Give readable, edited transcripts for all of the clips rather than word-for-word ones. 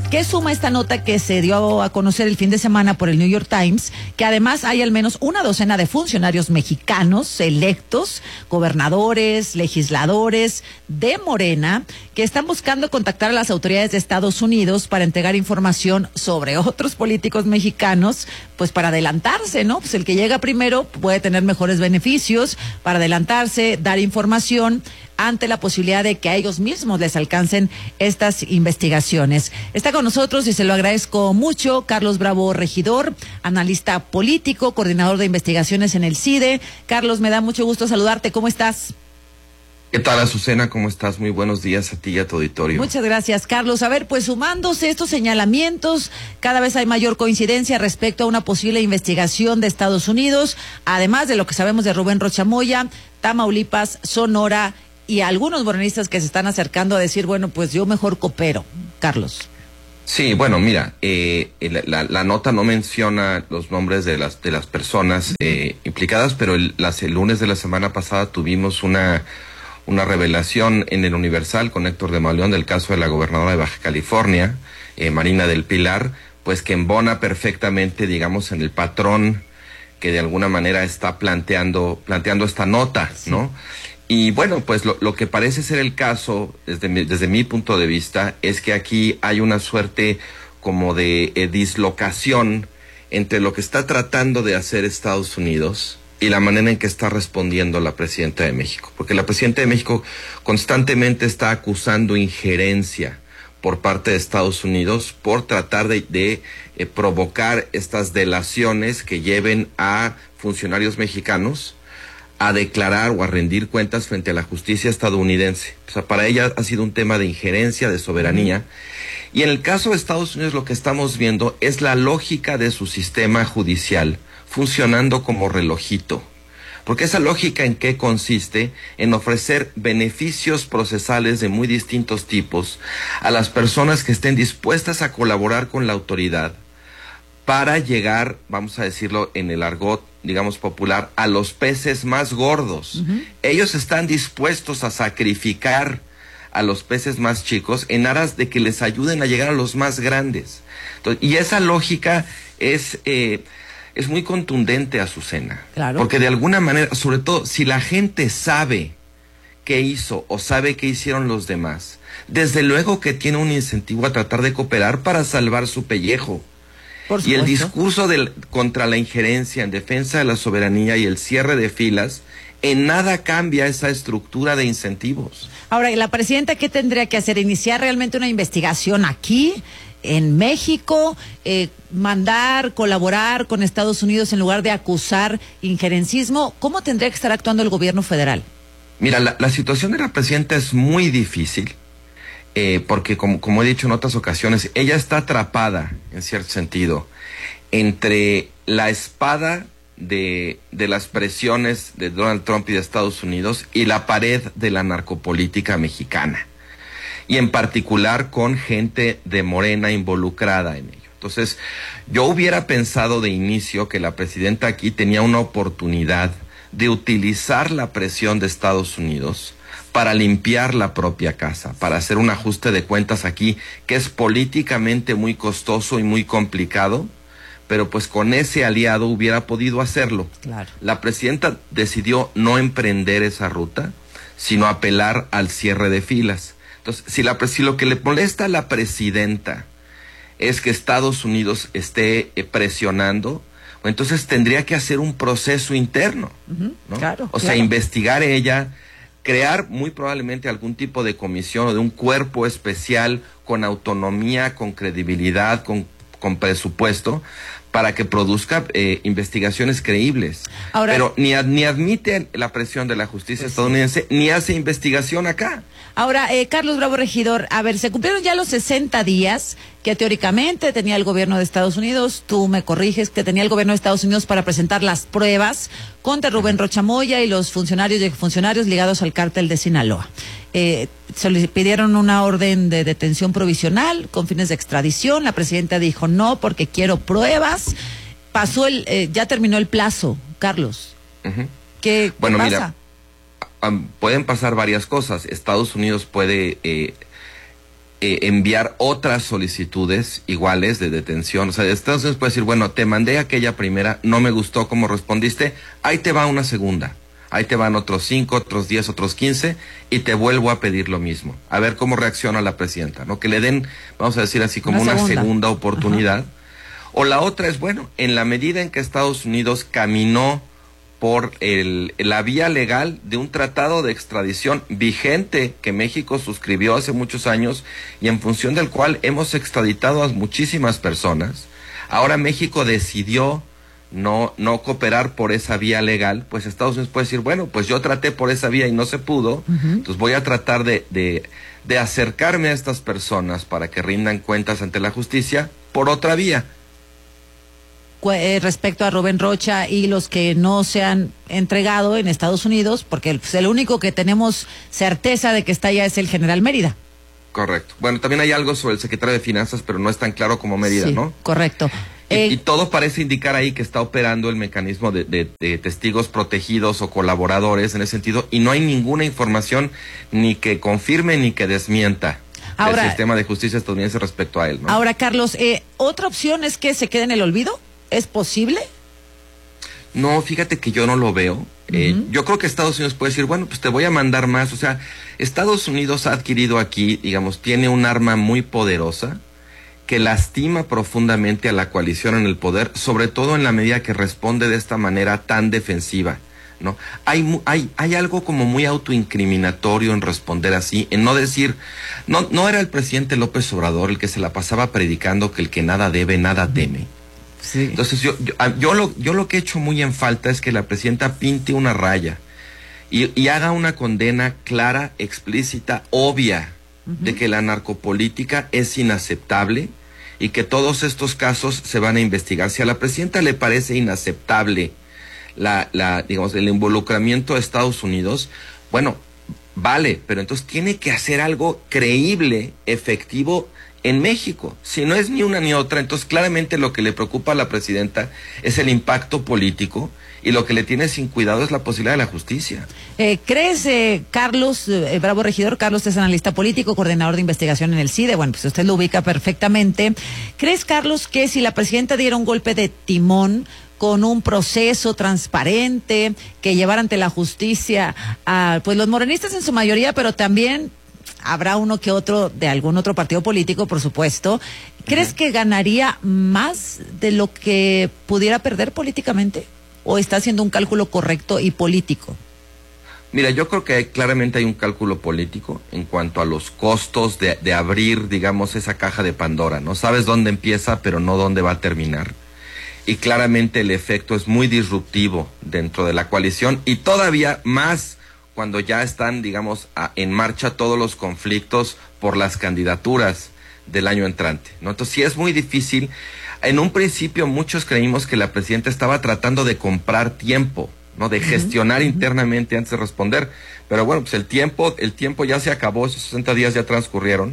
¿Qué suma esta nota que se dio a conocer el fin de semana por el New York Times? Que además hay al menos una docena de funcionarios mexicanos electos, gobernadores, legisladores de Morena, que están buscando contactar a las autoridades de Estados Unidos para entregar información sobre otros políticos mexicanos, pues para adelantarse, ¿no? Pues el que llega primero puede tener mejores beneficios para adelantarse, dar información ante la posibilidad de que a ellos mismos les alcancen estas investigaciones. Está con nosotros, y se lo agradezco mucho, Carlos Bravo Regidor, analista político, coordinador de investigaciones en el CIDE. Carlos, me da mucho gusto saludarte. ¿Cómo estás? ¿Qué tal, Azucena? ¿Cómo estás? Muy buenos días a ti y a tu auditorio. Muchas gracias, Carlos. A ver, pues sumándose estos señalamientos, cada vez hay mayor coincidencia respecto a una posible investigación de Estados Unidos, además de lo que sabemos de Rubén Rocha Moya, Tamaulipas, Sonora, y algunos morenistas que se están acercando a decir, bueno, pues yo mejor coopero. Carlos. Sí, bueno, mira, la nota no menciona los nombres de las personas implicadas, pero el lunes de la semana pasada tuvimos una revelación en el Universal con Héctor de Mauleón del caso de la gobernadora de Baja California, Marina del Pilar, pues que embona perfectamente, digamos, en el patrón que de alguna manera está planteando esta nota, sí, ¿no? Y bueno, pues lo que parece ser el caso, desde mi punto de vista, es que aquí hay una suerte como de dislocación entre lo que está tratando de hacer Estados Unidos y la manera en que está respondiendo la presidenta de México. Porque la presidenta de México constantemente está acusando injerencia por parte de Estados Unidos por tratar de provocar estas delaciones que lleven a funcionarios mexicanos a declarar o a rendir cuentas frente a la justicia estadounidense. O sea, para ella ha sido un tema de injerencia, de soberanía. Y en el caso de Estados Unidos lo que estamos viendo es la lógica de su sistema judicial funcionando como relojito. Porque esa lógica, ¿en qué consiste? En ofrecer beneficios procesales de muy distintos tipos a las personas que estén dispuestas a colaborar con la autoridad para llegar, vamos a decirlo en el argot, digamos popular, a los peces más gordos. Ellos están dispuestos a sacrificar a los peces más chicos en aras de que les ayuden a llegar a los más grandes. Entonces, y esa lógica es muy contundente, Azucena. Claro. Porque de alguna manera, sobre todo, si la gente sabe qué hizo o sabe qué hicieron los demás, desde luego que tiene un incentivo a tratar de cooperar para salvar su pellejo. Y el discurso contra la injerencia en defensa de la soberanía y el cierre de filas en nada cambia esa estructura de incentivos. Ahora, ¿la presidenta qué tendría que hacer? ¿Iniciar realmente una investigación aquí, en México? ¿Mandar, colaborar con Estados Unidos en lugar de acusar injerencismo? ¿Cómo tendría que estar actuando el gobierno federal? Mira, la situación de la presidenta es muy difícil. Porque como he dicho en otras ocasiones, ella está atrapada, en cierto sentido, entre la espada de las presiones de Donald Trump y de Estados Unidos y la pared de la narcopolítica mexicana, y en particular con gente de Morena involucrada en ello. Entonces, yo hubiera pensado de inicio que la presidenta aquí tenía una oportunidad de utilizar la presión de Estados Unidos para limpiar la propia casa, para hacer un ajuste de cuentas aquí, que es políticamente muy costoso y muy complicado, pero pues con ese aliado hubiera podido hacerlo. Claro. La presidenta decidió no emprender esa ruta, sino apelar al cierre de filas. Entonces, si lo que le molesta a la presidenta es que Estados Unidos esté presionando, entonces tendría que hacer un proceso interno, ¿no? Claro, o sea, investigar ella, crear muy probablemente algún tipo de comisión o de un cuerpo especial con autonomía, con credibilidad, con presupuesto, para que produzca investigaciones creíbles. Ahora, pero ni admite la presión de la justicia estadounidense, ni hace investigación acá. Ahora, Carlos Bravo Regidor, a ver, se cumplieron ya los 60 días que teóricamente tenía el gobierno de Estados Unidos, tú me corriges, que tenía el gobierno de Estados Unidos para presentar las pruebas contra Rubén Rocha Moya y los funcionarios y exfuncionarios ligados al cártel de Sinaloa. Se le pidieron una orden de detención provisional con fines de extradición. La presidenta dijo no porque quiero pruebas. Ya terminó el plazo, Carlos. ¿Qué pasa? Mira, pueden pasar varias cosas. Estados Unidos puede enviar otras solicitudes iguales de detención. O sea, Estados Unidos puede decir, bueno, te mandé aquella primera, no me gustó cómo respondiste, ahí te va una segunda. Ahí te van otros 5, otros 10, otros 15 y te vuelvo a pedir lo mismo. A ver cómo reacciona la presidenta, ¿no? Que le den, vamos a decir así, como una segunda oportunidad. Ajá. O la otra es, bueno, en la medida en que Estados Unidos caminó por la vía legal de un tratado de extradición vigente que México suscribió hace muchos años y en función del cual hemos extraditado a muchísimas personas, ahora México decidió no cooperar por esa vía legal, pues Estados Unidos puede decir, bueno, pues yo traté por esa vía y no se pudo, entonces voy a tratar de acercarme a estas personas para que rindan cuentas ante la justicia por otra vía. Respecto a Rubén Rocha y los que no se han entregado en Estados Unidos, porque pues, el único que tenemos certeza de que está allá es el general Mérida. Correcto. Bueno, también hay algo sobre el secretario de Finanzas, pero no es tan claro como Mérida, sí, ¿no? Correcto. Y todo parece indicar ahí que está operando el mecanismo de testigos protegidos o colaboradores en ese sentido, y no hay ninguna información ni que confirme ni que desmienta el sistema de justicia estadounidense respecto a él, ¿no? Ahora, Carlos, ¿otra opción es que se quede en el olvido? ¿Es posible? No, fíjate que yo no lo veo. Yo creo que Estados Unidos puede decir, bueno, pues te voy a mandar más. O sea, Estados Unidos ha adquirido aquí, digamos, tiene un arma muy poderosa que lastima profundamente a la coalición en el poder, sobre todo en la medida que responde de esta manera tan defensiva, ¿no? Hay algo como muy autoincriminatorio en responder así, en no decir, no era el presidente López Obrador el que se la pasaba predicando que el que nada debe, nada teme. Sí. Entonces yo lo que he hecho muy en falta es que la presidenta pinte una raya y haga una condena clara, explícita, obvia, de que la narcopolítica es inaceptable y que todos estos casos se van a investigar. Si a la presidenta le parece inaceptable digamos, el involucramiento de Estados Unidos, bueno, vale, pero entonces tiene que hacer algo creíble, efectivo, en México. Si no es ni una ni otra, entonces claramente lo que le preocupa a la presidenta es el impacto político y lo que le tiene sin cuidado es la posibilidad de la justicia. ¿Crees, Carlos, Bravo Regidor, Carlos es analista político, coordinador de investigación en el CIDE, bueno, pues usted lo ubica perfectamente. ¿Crees, Carlos, que si la presidenta diera un golpe de timón con un proceso transparente que llevara ante la justicia a pues los morenistas en su mayoría, pero también habrá uno que otro de algún otro partido político, por supuesto, ¿crees que ganaría más de lo que pudiera perder políticamente? ¿O está haciendo un cálculo correcto y político? Mira, yo creo que claramente hay un cálculo político en cuanto a los costos de abrir, digamos, esa caja de Pandora, ¿no? Sabes dónde empieza, pero no dónde va a terminar. Y claramente el efecto es muy disruptivo dentro de la coalición y todavía más cuando ya están, digamos, en marcha todos los conflictos por las candidaturas del año entrante, ¿no? Entonces sí es muy difícil. En un principio muchos creímos que la presidenta estaba tratando de comprar tiempo, ¿no? De gestionar internamente antes de responder. Pero bueno, pues el tiempo ya se acabó, esos 60 días ya transcurrieron.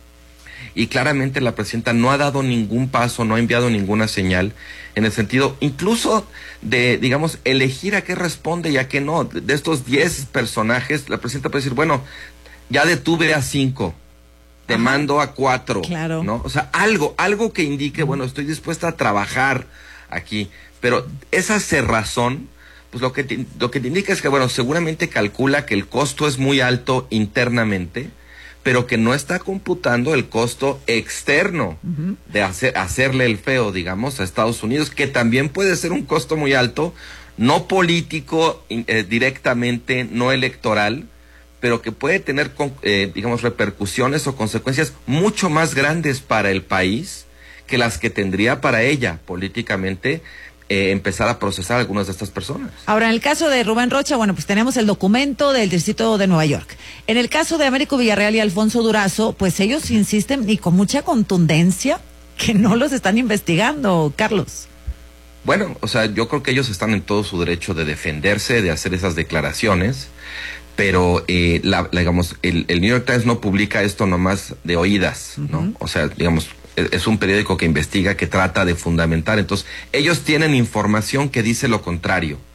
Y claramente la presidenta no ha dado ningún paso, no ha enviado ninguna señal en el sentido, incluso de, digamos, elegir a qué responde y a qué no. De estos 10 personajes, la presidenta puede decir, bueno, ya detuve a 5, te mando a 4, claro, ¿no? O sea, algo que indique, bueno, estoy dispuesta a trabajar aquí, pero esa cerrazón, pues lo que te indica es que, bueno, seguramente calcula que el costo es muy alto internamente, pero que no está computando el costo externo de hacerle el feo, digamos, a Estados Unidos, que también puede ser un costo muy alto, no político directamente, no electoral, pero que puede tener, digamos, repercusiones o consecuencias mucho más grandes para el país que las que tendría para ella políticamente empezar a procesar a algunas de estas personas. Ahora, en el caso de Rubén Rocha, bueno, pues tenemos el documento del Distrito de Nueva York. En el caso de Américo Villarreal y Alfonso Durazo, pues ellos insisten y con mucha contundencia que no los están investigando, Carlos. Bueno, o sea, yo creo que ellos están en todo su derecho de defenderse, de hacer esas declaraciones, pero digamos, el New York Times no publica esto nomás de oídas, ¿no? O sea, digamos, es un periódico que investiga, que trata de fundamentar. Entonces, ellos tienen información que dice lo contrario.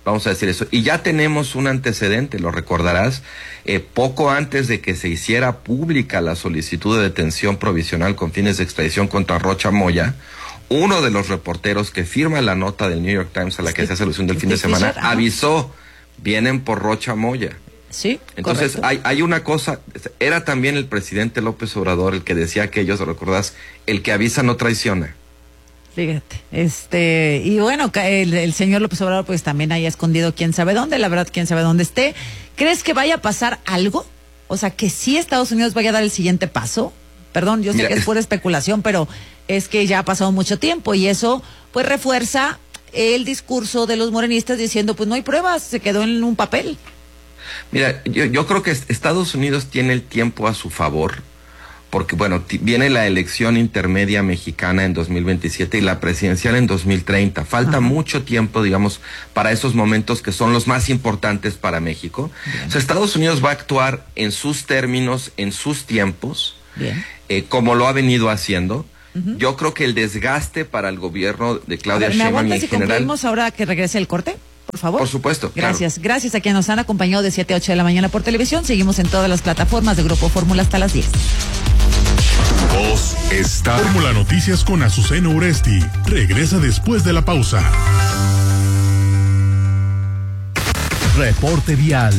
vamos a decir eso. Y ya tenemos un antecedente, lo recordarás, poco antes de que se hiciera pública la solicitud de detención provisional con fines de extradición contra Rocha Moya, uno de los reporteros que firma la nota del New York Times a la que se hace alusión del fin de semana, avisó, vienen por Rocha Moya. Sí, entonces hay una cosa, era también el presidente López Obrador el que decía aquello, ¿te recordás? El que avisa no traiciona. Fíjate, y bueno, el señor López Obrador pues también haya escondido quién sabe dónde, la verdad quién sabe dónde esté. ¿Crees que vaya a pasar algo? O sea, que sí Estados Unidos vaya a dar el siguiente paso. Perdón, yo sé que es pura especulación, pero es que ya ha pasado mucho tiempo y eso pues refuerza el discurso de los morenistas diciendo pues no hay pruebas, se quedó en un papel. Mira, yo creo que Estados Unidos tiene el tiempo a su favor, porque bueno, viene la elección intermedia mexicana en 2027 y la presidencial en 2030. Falta mucho tiempo, digamos, para esos momentos que son los más importantes para México. O sea, Estados Unidos va a actuar en sus términos, en sus tiempos, como lo ha venido haciendo. Yo creo que el desgaste para el gobierno de Claudia Sheinbaum en general... ¿Concluimos ahora que regrese el corte? Por favor. Por supuesto. Gracias. Claro. Gracias a quienes nos han acompañado de 7 a 8 de la mañana por televisión. Seguimos en todas las plataformas de Grupo Fórmula hasta las 10. Voz está. Fórmula Noticias con Azucena Uresti. Regresa después de la pausa. Reporte vial.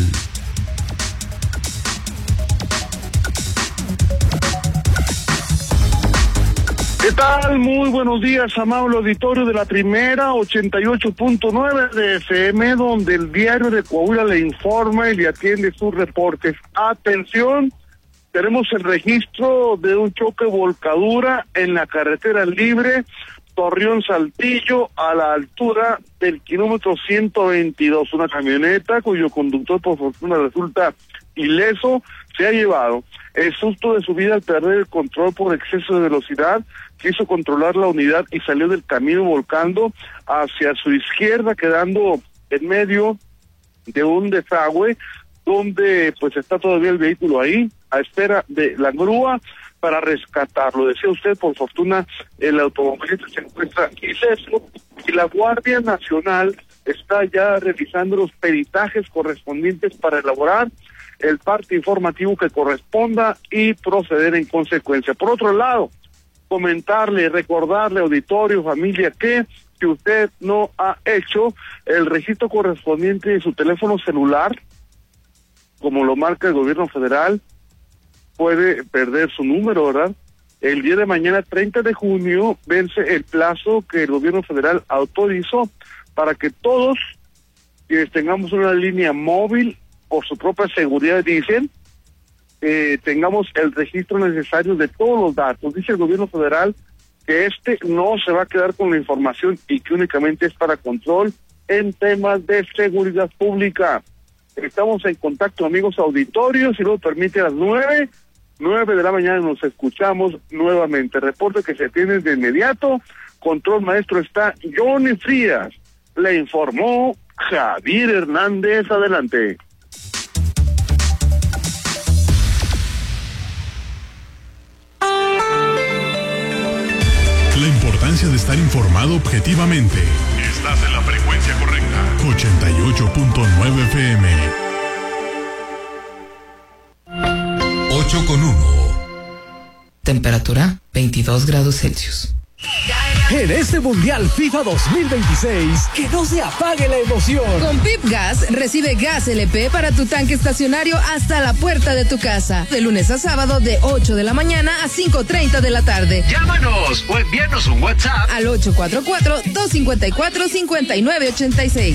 ¿Qué tal? Muy buenos días, amable auditorio de la primera 88.9 de FM, donde el diario de Coahuila le informa y le atiende sus reportes. Atención, tenemos el registro de un choque volcadura en la carretera libre Torreón-Saltillo a la altura del kilómetro 122. Una camioneta cuyo conductor por fortuna resulta ileso se ha llevado el susto de su vida al perder el control por exceso de velocidad. Quiso controlar la unidad y salió del camino volcando hacia su izquierda, quedando en medio de un desagüe donde pues está todavía el vehículo ahí a espera de la grúa para rescatarlo. Decía usted, por fortuna el automovilista se encuentra ileso y la Guardia Nacional está ya realizando los peritajes correspondientes para elaborar el parte informativo que corresponda y proceder en consecuencia. Por otro lado, comentarle, recordarle, auditorio, familia, que si usted no ha hecho el registro correspondiente de su teléfono celular, como lo marca el gobierno federal, puede perder su número, ¿verdad? El día de mañana, 30 de junio, vence el plazo que el gobierno federal autorizó para que todos quienes tengamos una línea móvil, por su propia seguridad, dicen, tengamos el registro necesario de todos los datos. Dice el gobierno federal que no se va a quedar con la información y que únicamente es para control en temas de seguridad pública. Estamos en contacto, amigos auditorios, si lo permite, a las 9 de la mañana nos escuchamos nuevamente. Reporte que se tiene de inmediato. Control maestro está Johnny Frías. Le informó Javier Hernández. Adelante. La importancia de estar informado objetivamente. Estás en la frecuencia correcta. 88.9 FM. 8:1. Temperatura 22 grados Celsius. En este Mundial FIFA 2026, que no se apague la emoción. Con Pip Gas, recibe gas LP para tu tanque estacionario hasta la puerta de tu casa. De lunes a sábado de 8 de la mañana a 5:30 de la tarde. Llámanos o envíanos un WhatsApp al 844-254-5986.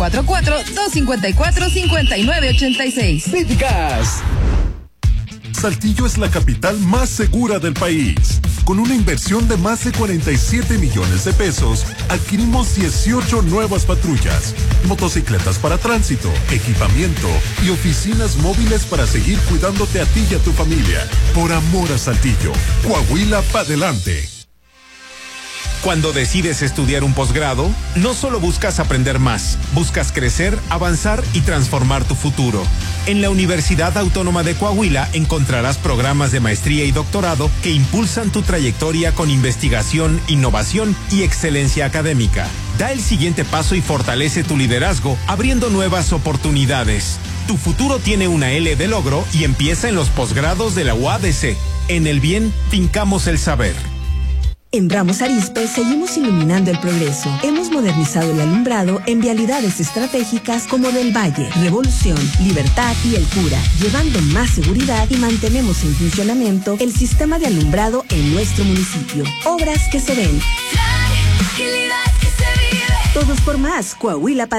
844-254-5986. Pip Gas. Saltillo es la capital más segura del país. Con una inversión de más de 47 millones de pesos, adquirimos 18 nuevas patrullas, motocicletas para tránsito, equipamiento y oficinas móviles para seguir cuidándote a ti y a tu familia. Por amor a Saltillo, Coahuila pa' adelante. Cuando decides estudiar un posgrado, no solo buscas aprender más, buscas crecer, avanzar y transformar tu futuro. En la Universidad Autónoma de Coahuila encontrarás programas de maestría y doctorado que impulsan tu trayectoria con investigación, innovación y excelencia académica. Da el siguiente paso y fortalece tu liderazgo, abriendo nuevas oportunidades. Tu futuro tiene una L de logro y empieza en los posgrados de la UADC. En el bien, fincamos el saber. En Ramos Arizpe seguimos iluminando el progreso. Hemos modernizado el alumbrado en vialidades estratégicas como Del Valle, Revolución, Libertad y El Cura, llevando más seguridad y mantenemos en funcionamiento el sistema de alumbrado en nuestro municipio. Obras que se ven. Todos por más, Coahuila para